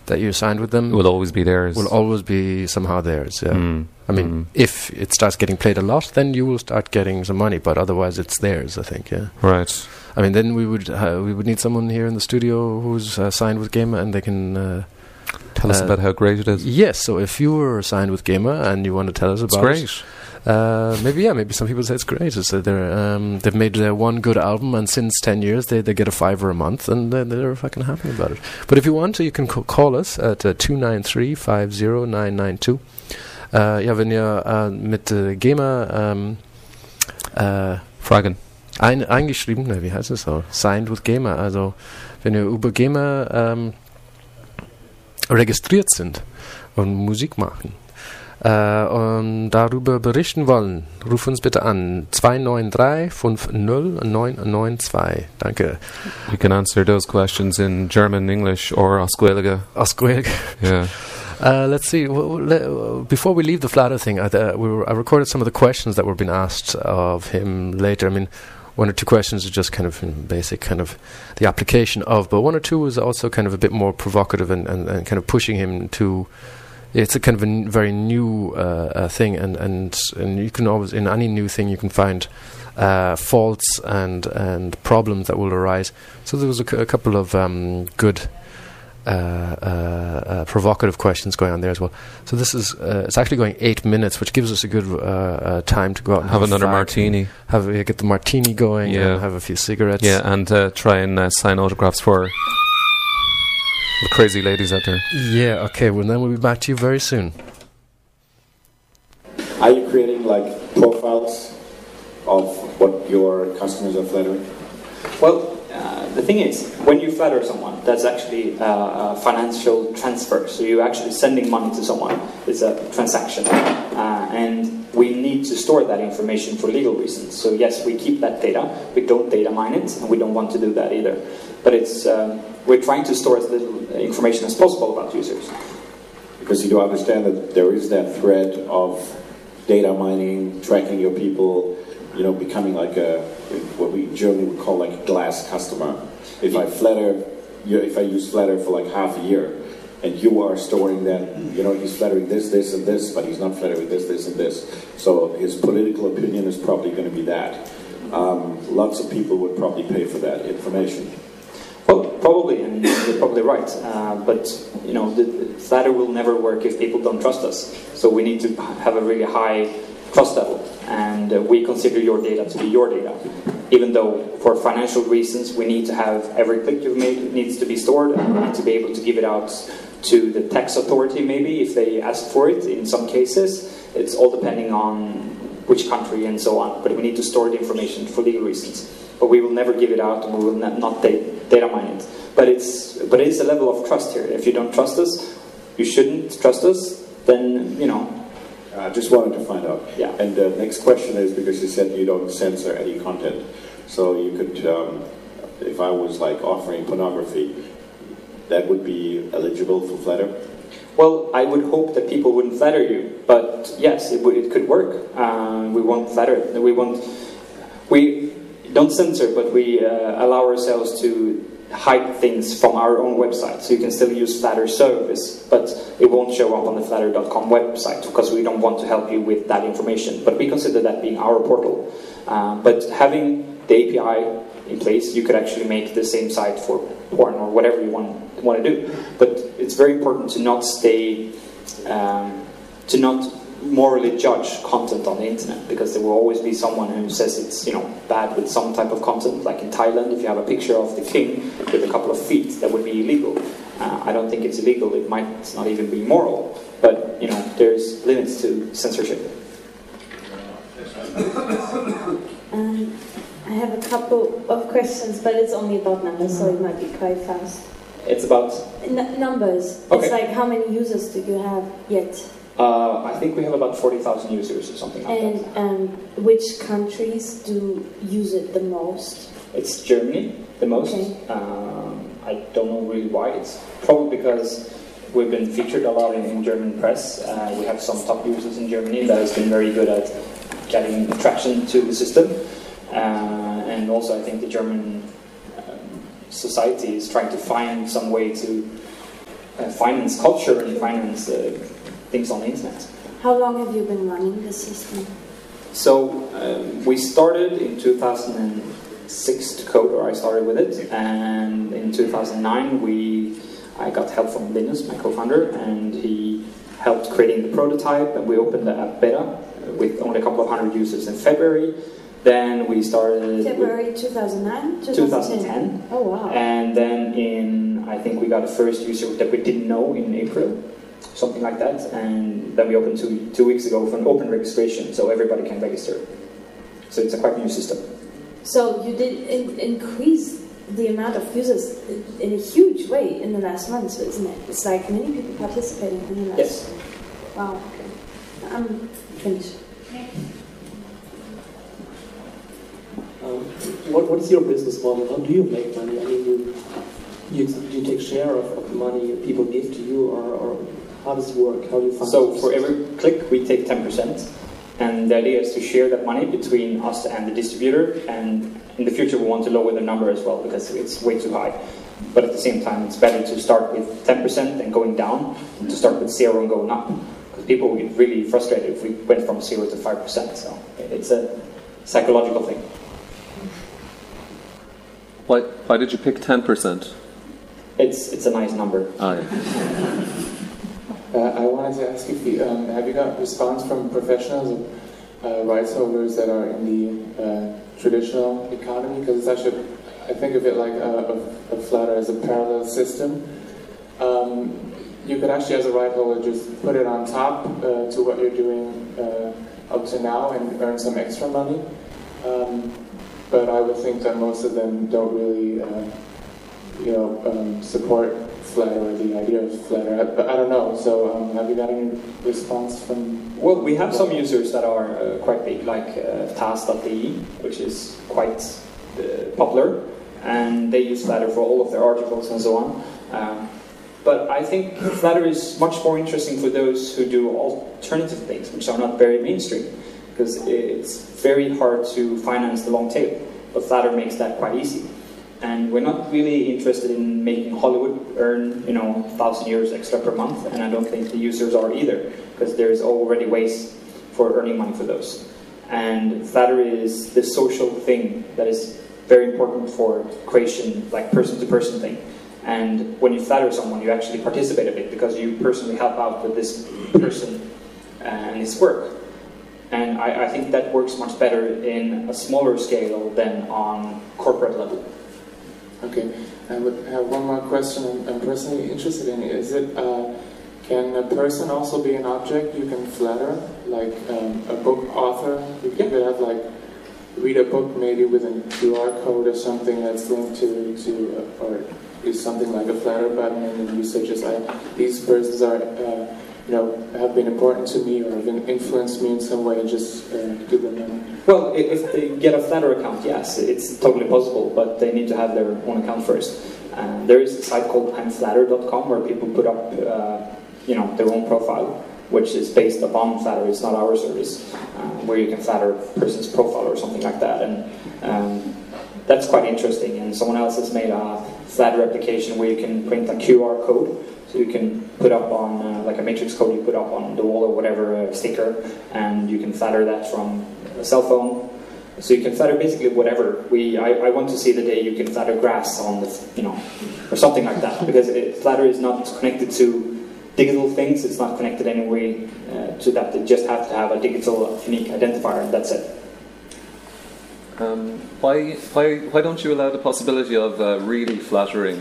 that you signed with them will always be theirs. Will always be somehow theirs. Yeah. I mean, if it starts getting played a lot, then you will start getting some money. But otherwise, it's theirs. I think. Yeah. Right. I mean, then we would need someone here in the studio who's signed with GEMA, and they can tell us about how great it is. Yes. So if you were signed with GEMA and you want to tell us about it's great. Maybe some people say it's great. It's they've made one good album, and since 10 years they get a $5 a month, and they're fucking happy about it. But if you want to, you can call us at 293-50992. Ja, wenn ihr mit GEMA Fragen eingeschrieben, wie heißt es so? Signed with GEMA. Also wenn ihr über GEMA registriert sind und Musik machen und darüber berichten wollen, ruf uns bitte an 293-50992. Danke. You can answer those questions in German, English or Osqueliga. Yeah. Let's see. Before we leave the Flatter thing, I recorded some of the questions that were being asked of him later. I mean, one or two questions are just kind of basic, kind of the application of, but one or two was also kind of a bit more provocative and kind of pushing him to. It's a kind of a very new thing, and you can always, in any new thing, you can find faults and problems that will arise. So there was a couple of good provocative questions going on there as well. So this is it's actually going 8 minutes, which gives us a good time to go out and have another martini, get the martini going, and have a few cigarettes, and try and sign autographs for the crazy ladies out there. Yeah, okay, well then we'll be back to you very soon. Are you creating like profiles of what your customers are flattering? Well, the thing is, when you flatter someone, that's actually a financial transfer. So you're actually sending money to someone. It's a transaction. And we need to store that information for legal reasons. So yes, we keep that data. We don't data mine it, and we don't want to do that either. But it's we're trying to store as little information as possible about users. Because you do understand that there is that thread of data mining, tracking your people, becoming like what we in Germany would call like a glass customer. If I use Flatter for like half a year, and you are storing that, he's flattering this, and this, but he's not flattering this, and this. So his political opinion is probably going to be that. Lots of people would probably pay for that information. Well, probably, and you're probably right. But the Flatter will never work if people don't trust us. So we need to have a really high trust level, and we consider your data to be your data. Even though, for financial reasons, we need to have every click you've made needs to be stored, and we need to be able to give it out to the tax authority, maybe, if they ask for it. In some cases, it's all depending on which country and so on. But we need to store the information for legal reasons. But we will never give it out, and we will not data mine it. But it is a level of trust here. If you don't trust us, you shouldn't trust us. Then I just wanted to find out. Yeah. And the next question is, because you said you don't censor any content, so you could, if I was like offering pornography, that would be eligible for Flatter? Well, I would hope that people wouldn't flatter you, but yes, it could work. We won't flatter. We don't censor, but we allow ourselves to hide things from our own website. So you can still use Flatter service, but it won't show up on the flatter.com website because we don't want to help you with that information. But we consider that being our portal. But having the API in place, you could actually make the same site for porn or whatever you want to do. But it's very important to not morally judge content on the internet, because there will always be someone who says it's bad with some type of content. Like in Thailand, if you have a picture of the king with a couple of feet, that would be illegal. I don't think it's illegal. It might not even be moral, but there's limits to censorship. I have a couple of questions, but it's only about numbers, so it might be quite fast. It's about numbers. Okay. It's like, how many users do you have yet? I think we have about 40,000 users or something like that. And which countries do use it the most? It's Germany the most. Okay. I don't know really why. It's probably because we've been featured a lot in German press. We have some top users in Germany that has been very good at getting traction to the system. And also I think the German society is trying to find some way to finance culture and finance things on the internet. How long have you been running the system? So we started in 2006 to code, or I started with it, and in 2009 I got help from Linus, my co-founder, and he helped creating the prototype, and we opened the beta with only a couple of hundred users in February. Then we started... February 2009? 2010. Oh, wow. And then I think we got the first user that we didn't know in April, something like that. And then we opened two weeks ago for an open registration, so everybody can register. So it's a quite new system. So you did increase the amount of users in a huge way in the last months, isn't it? It's like many people participating in the last... Yes. Wow, okay. I'm finished. What is your business model? How do you make money? I mean, you take share of the money people give to you, or how does it work? How do you find? So for every click, we take 10%, and the idea is to share that money between us and the distributor. And in the future, we want to lower the number as well because it's way too high. But at the same time, it's better to start with 10% and going down than to start with 0 and going up. Because people would get really frustrated if we went from 0 to 5%. So it's a psychological thing. Why did you pick 10%? It's a nice number. Ah, yeah. I wanted to ask if you have you got response from professionals, rights holders that are in the traditional economy? Because it's actually, I think of it like a Flattr as a parallel system. You could actually, as a right holder, just put it on top to what you're doing up to now and earn some extra money. But I would think that most of them don't really, support Flattr or the idea of Flattr. But I don't know. So have you got any response from? Well, we have some users that are quite big, like TAS.de, which is quite popular, and they use Flattr for all of their articles and so on. But I think Flattr is much more interesting for those who do alternative things, which are not very mainstream, because it's very hard to finance the long tail. But Flattr makes that quite easy. And we're not really interested in making Hollywood earn, 1,000 euros extra per month, and I don't think the users are either, because there's already ways for earning money for those. And Flattr is the social thing that is very important for creation, like person-to-person thing. And when you flatter someone, you actually participate a bit, because you personally help out with this person and his work. And I think that works much better in a smaller scale than on corporate level. Okay, I would have one more question I'm personally interested in. Is it, can a person also be an object you can flatter, like a book author? You could have read a book maybe with a QR code or something that's linked to or is something like a Flattr button, and then you say just these persons are, have been important to me or have influenced me in some way, and just give them money. Well, if they get a Flattr account, yes, it's totally possible, but they need to have their own account first. There is a site called imflattr.com where people put up, their own profile, which is based upon Flattr. It's not our service, where you can flatter a person's profile or something like that, and that's quite interesting. And someone else has made a Flattr application where you can print a QR code, so you can put up on like a matrix code you put up on the wall or whatever, sticker, and you can flatter that from a cell phone. So you can flatter basically whatever. I want to see the day you can flatter grass on the, or something like that, because Flattr is not connected to digital things. It's not connected anyway to that. They just have to have a digital unique identifier, and that's it. Why don't you allow the possibility of really flattering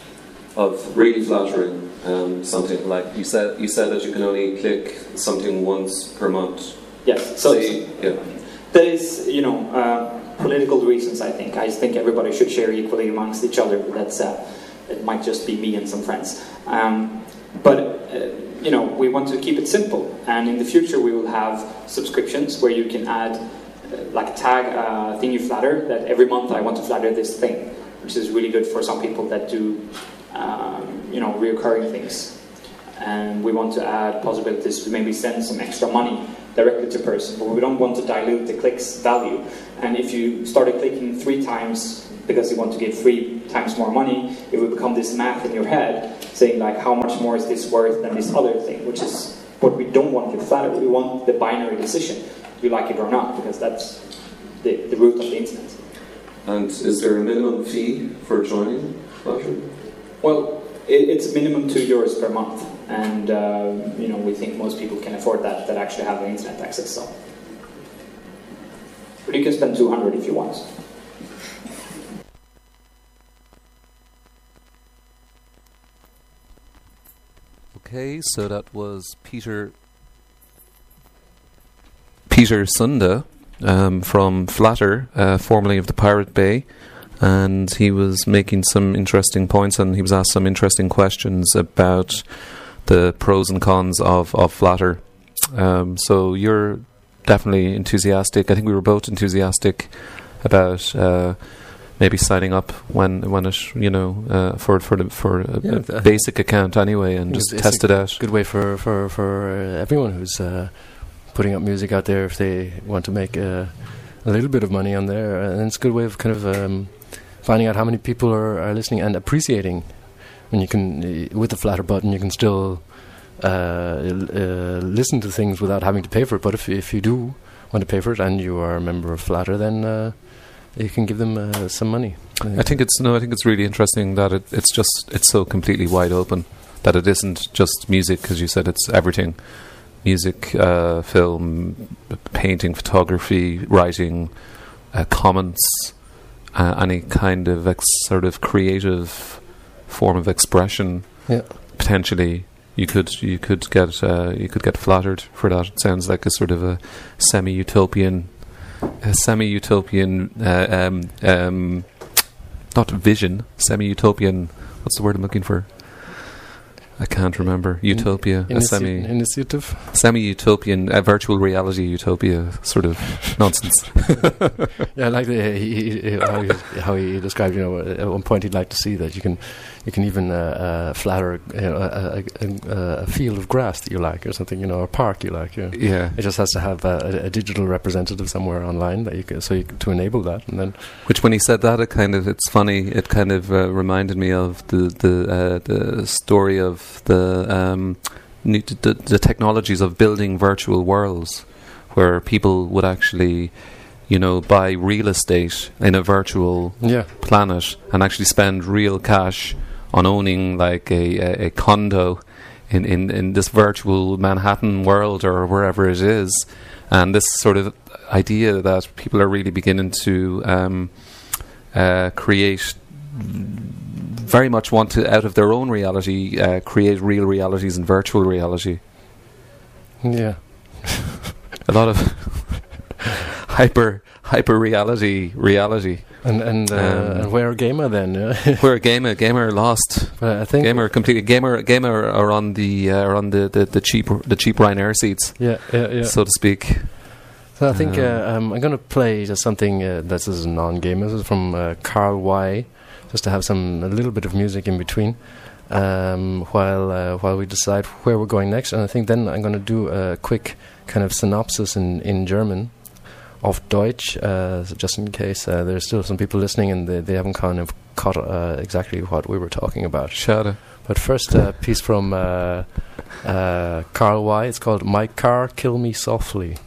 something? Like you said that you can only click something once per month. Yes. So that is, political reasons. I think everybody should share equally amongst each other. That's it might just be me and some friends. But we want to keep it simple, and in the future we will have subscriptions where you can add like a tag thing you flatter, that every month I want to flatter this thing, which is really good for some people that do reoccurring things. And we want to add possibilities to maybe send some extra money directly to person, but we don't want to dilute the click's value. And if you started clicking 3 times because you want to give 3 times more money, it will become this math in your head saying like, how much more is this worth than this other thing, which is what we don't want with Flattr. We want the binary decision. Do you like it or not? Because that's the root of the internet. And is there a minimum fee for joining Flattr? Well, it's minimum €2 per month, and we think most people can afford that actually have internet access. So, but you can spend 200 if you want. Okay, so that was Peter Sunde from Flattr, formerly of the Pirate Bay, and he was making some interesting points, and he was asked some interesting questions about the pros and cons of Flattr. So you're definitely enthusiastic. I think we were both enthusiastic about maybe signing up when it for a basic account anyway, and just test it out. Good way for everyone who's putting up music out there if they want to make a little bit of money on there, and it's a good way of kind of finding out how many people are listening and appreciating. When you can, with the Flattr button, you can still listen to things without having to pay for it. But if you do want to pay for it and you are a member of Flattr, then you can give them some money. I think it's really interesting that it's so completely wide open, that it isn't just music, because you said it's everything: music, film, painting, photography, writing, comments, any kind of sort of creative form of expression. Yeah. Potentially, you could get flattered for that. It sounds like a sort of a semi-utopian, not vision, semi-utopian. What's the word I'm looking for? I can't remember. Utopia, initiative, semi-utopian, virtual reality utopia sort of nonsense. Yeah, I like how he described. At one point he'd like to see that you can even flatter a field of grass that you like, or something, or a park you like. Yeah. It just has to have a digital representative somewhere online that you can, to enable that, and then. Which, when he said that, it's funny. It kind of reminded me of the story of the technologies of building virtual worlds, where people would actually, buy real estate in a virtual planet and actually spend real cash on owning like a condo in this virtual Manhattan world or wherever it is. And this sort of idea that people are really beginning to create, very much want to, out of their own reality, create real realities and virtual reality. Yeah. A lot of hyper reality. And where are Gamer then? Where Gamer lost. I think Gamer completely. Gamer are on the cheap Ryanair seats. Yeah. So to speak. So I think I'm going to play just something that is non-gamer. This is from Carl Y, just to have a little bit of music in between, while we decide where we're going next. And I think then I'm going to do a quick kind of synopsis in German, auf Deutsch, just in case there's still some people listening and they haven't kind of caught exactly what we were talking about. Schade. But first, a piece from Carl Y. It's called "My Car, Kill Me Softly."